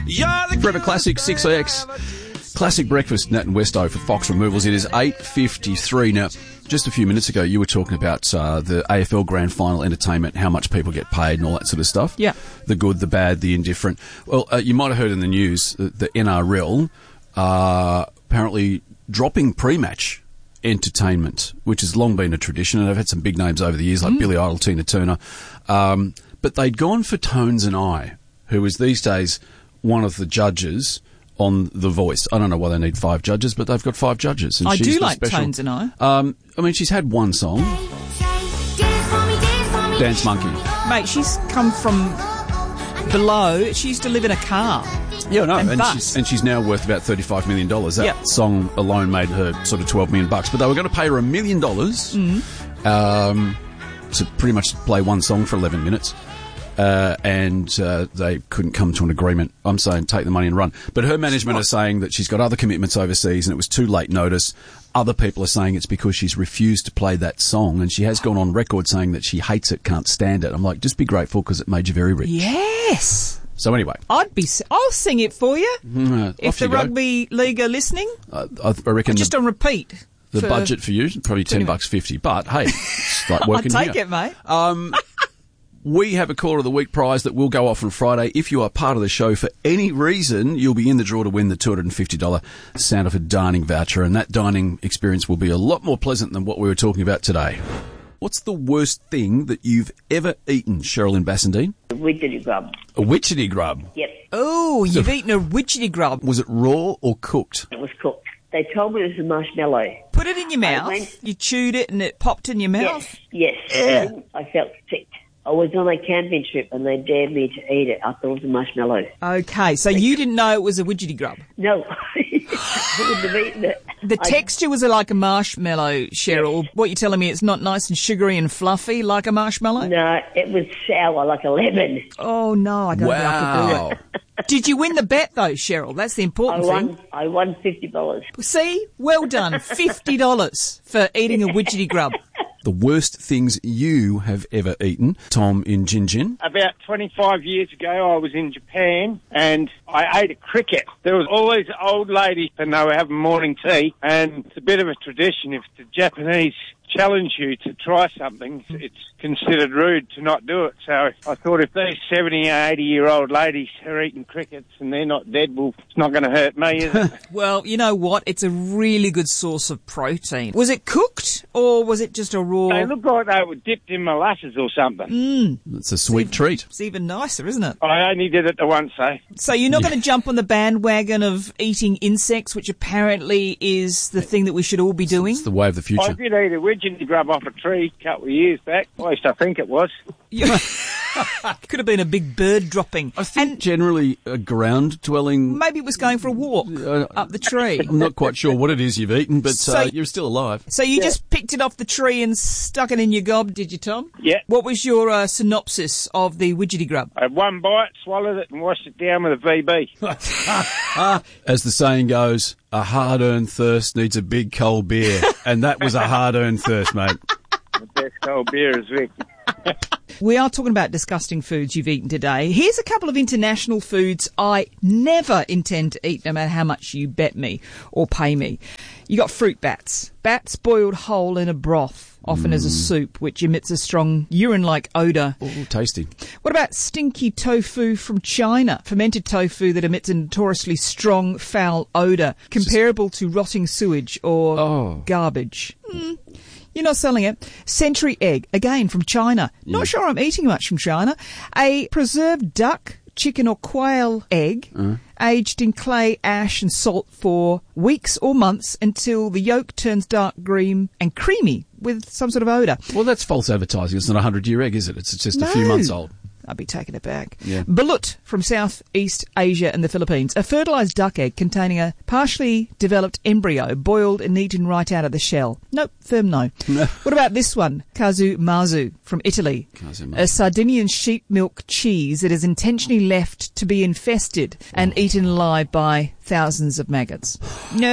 Forever Classic 6AX. Classic breakfast, Nat and Westo for Fox Removals. It is 8:53 now. Just a few minutes ago, you were talking about the AFL Grand Final entertainment, how much people get paid and all that sort of stuff. Yeah. The good, the bad, the indifferent. Well, you might have heard in the news that the NRL are apparently dropping pre-match entertainment, which has long been a tradition, and I've had some big names over the years like Billy Idol, Tina Turner. But they'd gone for Tones and I, who is these days one of the judges on The Voice. I don't know why they need 5 judges, but they've got 5 judges. And I she's do the like special. Tones and I. I mean, she's had one song. Dance Monkey. Mate, she's come from below. She used to live in a car. Yeah, no, And and bus. she's now worth about $35 million. That Yep. song alone made her sort of $12 million. But they were going to pay her $1 million to pretty much play one song for 11 minutes. And they couldn't come to an agreement. I'm saying take the money and run. But her management are saying that she's got other commitments overseas and it was too late notice. Other people are saying it's because she's refused to play that song, and she has gone on record saying that she hates it, can't stand it. I'm like, just be grateful because it made you very rich. Yes. So anyway. I'll sing it for you. If off the you go. rugby league are listening. I reckon Just on repeat. the budget for you is probably $10.50. But hey, it's like I'll working take here. it, mate. We have a Caller of the Week prize that will go off on Friday. If you are part of the show for any reason, you'll be in the draw to win the $250 Sandifer dining voucher, and that dining experience will be a lot more pleasant than what we were talking about today. What's the worst thing that you've ever eaten, Cheryl in Bassendean? A widgety grub. A witchetty grub. Yep, Oh, you've eaten a widgety grub. Was it raw or cooked? it was cooked. They told me it was a marshmallow. Put it in your mouth. went- You chewed it and it popped in your mouth. Yes. And I felt sick. I was on a camping trip and they dared me to eat it. I thought it was a marshmallow. Okay, so you didn't know it was a widgety grub. No, I wouldn't have eaten it. The texture was like a marshmallow, Cheryl. Yes. What you're telling me, it's not nice and sugary and fluffy like a marshmallow? No, it was sour like a lemon. Oh, no, I don't think I could do it. Did you win the bet, though, Cheryl? That's the important thing. I won $50. See? Well done. $50 for eating a widgety grub. The worst things you have ever eaten, Tom in Gin. About 25 years ago, I was in Japan and I ate a cricket. There was all these old ladies and they were having morning tea, and it's a bit of a tradition. If the Japanese challenge you to try something, it's considered rude to not do it. So I thought if these 70 or 80-year-old ladies are eating crickets and they're not dead, well, it's not going to hurt me, is it? Well, you know what? It's a really good source of protein. Was it cooked or was it just a raw? They look like they were dipped in molasses or something. It's a sweet treat. It's even nicer, isn't it? I only did it the once, eh? So you're not going to jump on the bandwagon of eating insects, which apparently is the thing that we should all be doing? It's the way of the I future. did eat a widgeon grub off a tree a couple of years back. At least I think it was. Could have been a big bird dropping. I think generally a ground-dwelling... Maybe it was going for a walk up the tree. I'm not quite sure what it is you've eaten, but So- you're still alive. So you just picked it off the tree and stuck it in your gob, did you, Tom? Yeah. What was your synopsis of the widgety grub? I had one bite, swallowed it and washed it down with a VB. As the saying goes, a hard-earned thirst needs a big cold beer. And that was a hard-earned thirst, mate. The best cold beer is Vic. We are talking about disgusting foods you've eaten today. Here's a couple of international foods I never intend to eat, no matter how much you bet me or pay me. You got fruit bats. Bats boiled whole in a broth, often as a soup, which emits a strong urine-like odour. Oh, tasty. What about stinky tofu from China? Fermented tofu that emits a notoriously strong, foul odour, comparable to rotting sewage or garbage. You're not selling it. Century egg, again from China. Not sure I'm eating much from China. A preserved duck, chicken or quail egg, aged in clay, ash and salt for weeks or months until the yolk turns dark green and creamy with some sort of odour. Well, that's false advertising. It's not a 100-year egg, is it? It's just a few months old. I'll be taking it back. Yeah. Balut from Southeast Asia and the Philippines. A fertilised duck egg containing a partially developed embryo boiled and eaten right out of the shell. Nope, firm no. What about this one? Casu marzu from Italy. A Sardinian sheep milk cheese that is intentionally left to be infested and eaten alive by thousands of maggots. Nope.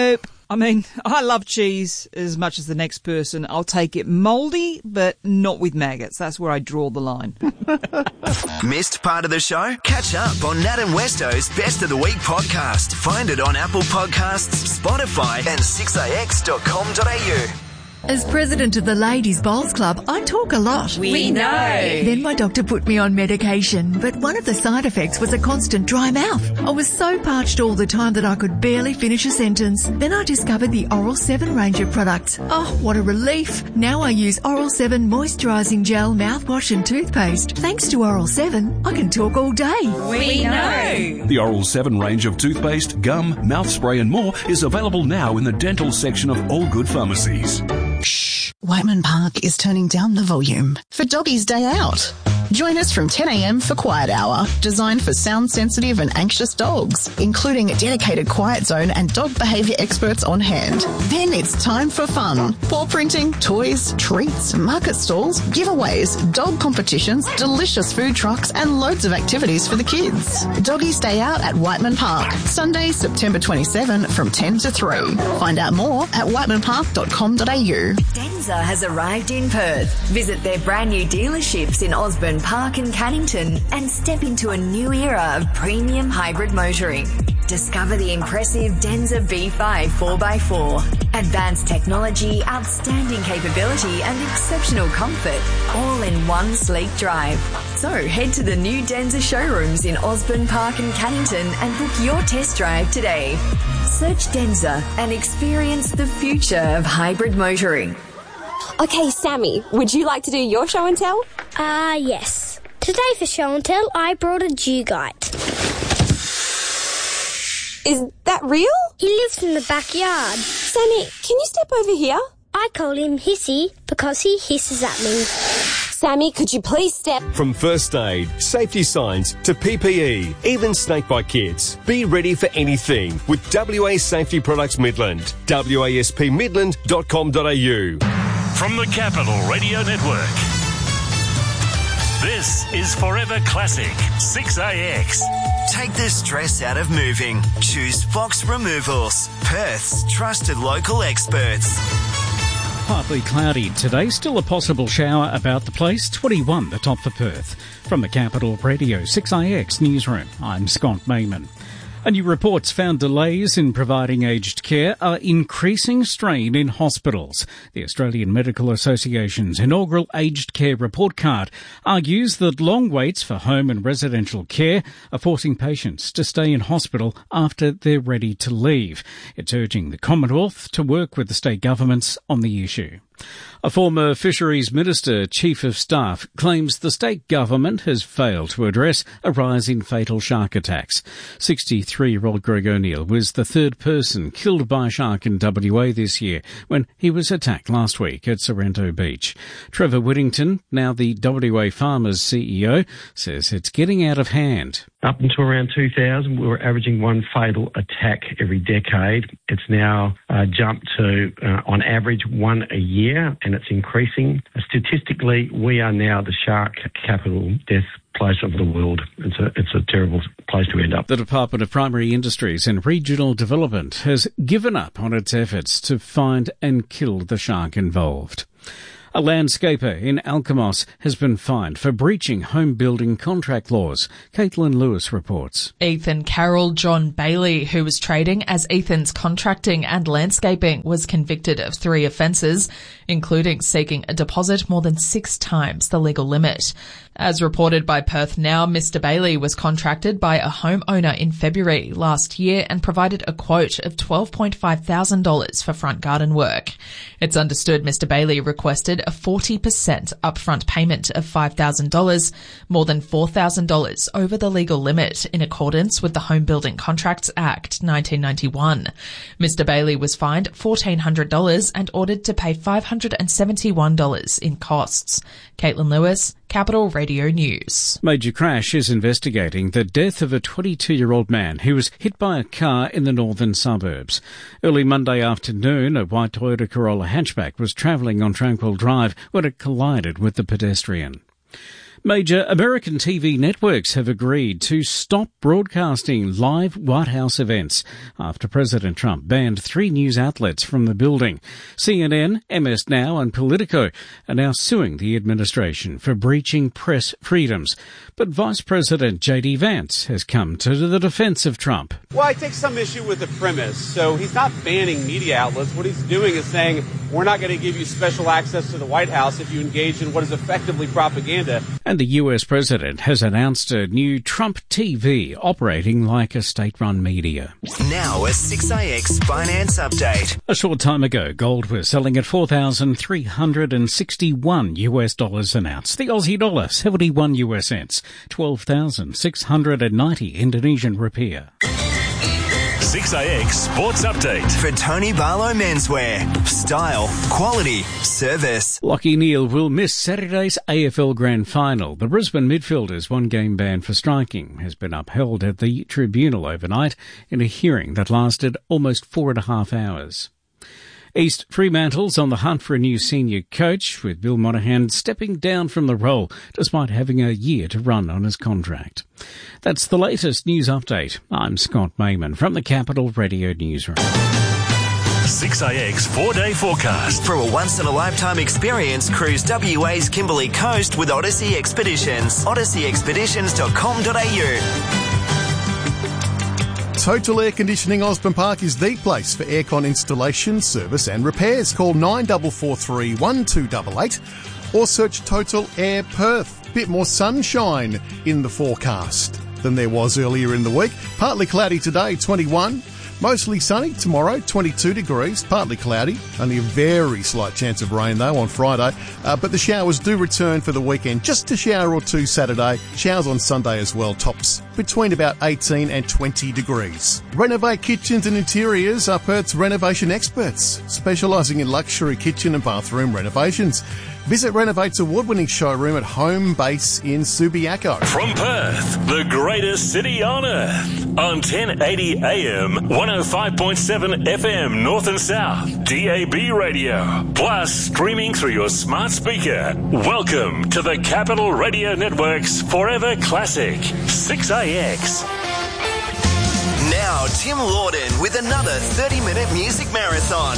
I mean, I love cheese as much as the next person. I'll take it mouldy, but not with maggots. That's where I draw the line. Missed part of the show? Catch up on Nat and Westo's Best of the Week podcast. Find it on Apple Podcasts, Spotify and 6AX.com.au. As president of the Ladies Bowls Club, I talk a lot. We know. Then my doctor put me on medication, but one of the side effects was a constant dry mouth. I was so parched all the time that I could barely finish a sentence. Then I discovered the Oral 7 range of products. Oh, what a relief. Now I use Oral 7 moisturising gel, mouthwash and toothpaste. Thanks to Oral 7, I can talk all day. We know. The Oral 7 range of toothpaste, gum, mouth spray and more is available now in the dental section of all good pharmacies. Shh, Whiteman Park is turning down the volume for Doggy's Day Out. Join us from 10 a.m. for Quiet Hour, designed for sound-sensitive and anxious dogs, including a dedicated quiet zone and dog behaviour experts on hand. Then it's time for fun. Paw printing, toys, treats, market stalls, giveaways, dog competitions, delicious food trucks and loads of activities for the kids. Doggy's Day Out at Whiteman Park, Sunday, September 27 from 10 to 3. Find out more at whitemanpark.com.au. Denza has arrived in Perth. Visit their brand new dealerships in Osborne Park and Cannington and step into a new era of premium hybrid motoring. Discover the impressive Denza B5 4x4. Advanced technology, outstanding capability and exceptional comfort, all in one sleek drive. So head to the new Denza showrooms in Osborne Park and Cannington and book your test drive today. Search Denza and experience the future of hybrid motoring. Okay, Sammy, would you like to do your show and tell? Yes. Today for show and tell, I brought a Dugite. Is that real? He lives in the backyard. Sammy, can you step over here? I call him Hissy because he hisses at me. Sammy, could you please step? From first aid, safety signs to PPE, even snakebite kits. Be ready for anything with WA Safety Products Midland. waspmidland.com.au. From the Capital Radio Network, this is Forever Classic 6AX. Take the stress out of moving. Choose Fox Removals, Perth's trusted local experts. Partly cloudy today, still a possible shower about the place, 21 the top for Perth. From the Capital Radio 6AX Newsroom, I'm Scott Mayman. A new report's found delays in providing aged care are increasing strain in hospitals. The Australian Medical Association's inaugural Aged Care Report Card argues that long waits for home and residential care are forcing patients to stay in hospital after they're ready to leave. It's urging the Commonwealth to work with the state governments on the issue. A former Fisheries Minister Chief of Staff claims the state government has failed to address a rise in fatal shark attacks. 63-year-old Greg O'Neill was the third person killed by a shark in WA this year when he was attacked last week at Sorrento Beach. Trevor Whittington, now the WA Farmers CEO, says it's getting out of hand. Up until around 2000, we were averaging one fatal attack every decade. It's now jumped to, on average, one a year, and it's increasing. Statistically, we are now the shark capital death place of the world. It's a terrible place to end up. The Department of Primary Industries and Regional Development has given up on its efforts to find and kill the shark involved. A landscaper in Alkimos has been fined for breaching home building contract laws. Caitlin Lewis reports. Ethan Carroll John Bailey, who was trading as Ethan's Contracting and Landscaping, was convicted of 3 offences, including seeking a deposit more than 6 times the legal limit. As reported by Perth Now, Mr. Bailey was contracted by a homeowner in February last year and provided a quote of $12,500 for front garden work. It's understood Mr. Bailey requested a 40% upfront payment of $5,000, more than $4,000 over the legal limit in accordance with the Home Building Contracts Act 1991. Mr. Bailey was fined $1,400 and ordered to pay $571 in costs. Caitlin Lewis, Capital Radio News. Major Crash is investigating the death of a 22-year-old man who was hit by a car in the northern suburbs. Early Monday afternoon, a white Toyota Corolla hatchback was travelling on Tranquil Drive when it collided with the pedestrian. Major American TV networks have agreed to stop broadcasting live White House events after President Trump banned 3 news outlets from the building. CNN, MS Now and Politico are now suing the administration for breaching press freedoms. But Vice President J.D. Vance has come to the defense of Trump. Well, I take some issue with the premise. So he's not banning media outlets. What he's doing is saying, we're not going to give you special access to the White House if you engage in what is effectively propaganda. And the US president has announced a new Trump TV operating like a state-run media. Now a 6AX finance update. A short time ago, gold was selling at $4,361 an ounce. The Aussie dollar, 71 US cents, 12,690 Indonesian rupiah. 6AX Sports Update. For Tony Barlow Menswear. Style, quality, service. Lachie Neale will miss Saturday's AFL Grand Final. The Brisbane midfielder's 1-game ban for striking has been upheld at the tribunal overnight in a hearing that lasted almost 4.5 hours. East Fremantle's on the hunt for a new senior coach, with Bill Monahan stepping down from the role despite having a year to run on his contract. That's the latest news update. I'm Scott Mayman from the Capital Radio Newsroom. 6AX 4-day forecast. For a once-in-a-lifetime experience, cruise WA's Kimberley Coast with Odyssey Expeditions. odysseyexpeditions.com.au. Total Air Conditioning Osborne Park is the place for aircon installation, service and repairs. Call 9443 1288 or search Total Air Perth. Bit more sunshine in the forecast than there was earlier in the week. Partly cloudy today, 21. Mostly sunny tomorrow, 22 degrees, partly cloudy. Only a very slight chance of rain, though, on Friday. But the showers do return for the weekend. Just a shower or two Saturday. Showers on Sunday as well. Tops between about 18 and 20 degrees. Renovate Kitchens and Interiors are Perth's renovation experts, specialising in luxury kitchen and bathroom renovations. Visit Renovate's award-winning showroom at Home Base in Subiaco. From Perth, the greatest city on earth. On 1080 AM, 105.7 FM North and South, DAB radio. Plus, streaming through your smart speaker. Welcome to the Capital Radio Network's Forever Classic, 6AX. Now, Tim Lawden with another 30-minute music marathon.